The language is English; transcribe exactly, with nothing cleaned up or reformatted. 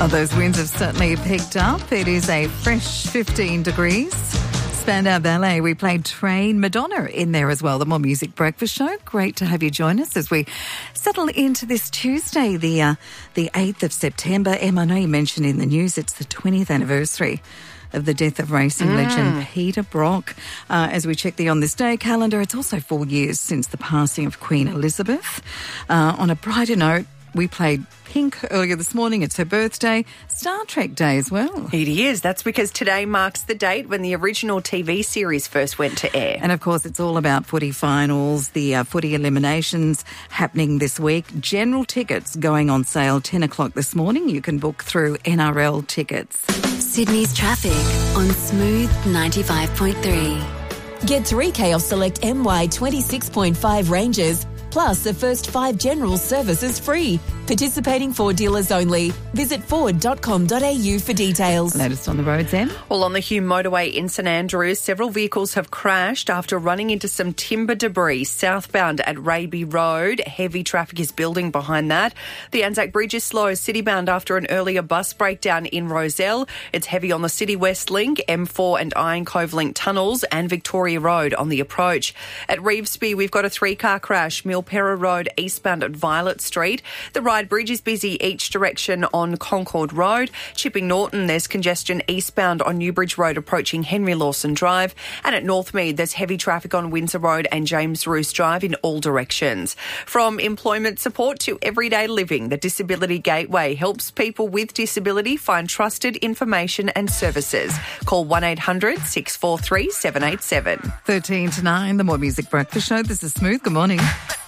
Oh, those winds have certainly picked up. It is a fresh fifteen degrees. Spandau Ballet, we played Train, Madonna in there as well, the More Music Breakfast Show. Great to have you join us as we settle into this Tuesday, the uh, the eighth of September. Em, I know you mentioned in the news it's the twentieth anniversary of the death of racing mm. legend Peter Brock. Uh, as we check the On This Day calendar, it's also four years since the passing of Queen Elizabeth. Uh, on a brighter note, we played Pink earlier this morning. It's her birthday. Star Trek Day as well. It is. That's because today marks the date when the original T V series first went to air. And, of course, it's all about footy finals, the uh, footy eliminations happening this week. General tickets going on sale ten o'clock this morning. You can book through N R L tickets. Sydney's traffic on Smooth ninety-five point three. Get three K off select M Y twenty-six point five ranges. Plus, the first five general services free. Participating Ford dealers only. Visit ford dot com dot a u for details. Latest on the roads, Em? Well, on the Hume Motorway in St Andrews, several vehicles have crashed after running into some timber debris southbound at Raby Road. Heavy traffic is building behind that. The Anzac Bridge is slow citybound after an earlier bus breakdown in Rozelle. It's heavy on the City West Link, M four and Iron Cove Link tunnels and Victoria Road on the approach. At Revesby, we've got a three-car crash, Milpera Road eastbound at Violet Street. The Ryde Bridge is busy each direction on Concord Road. Chipping Norton, there's congestion eastbound on Newbridge Road approaching Henry Lawson Drive. And at Northmead, there's heavy traffic on Windsor Road and James Roos Drive in all directions. From employment support to everyday living, the Disability Gateway helps people with disability find trusted information and services. Call one eight hundred six four three seven eight seven. thirteen to nine, the More Music Breakfast Show. This is Smooth. Good morning.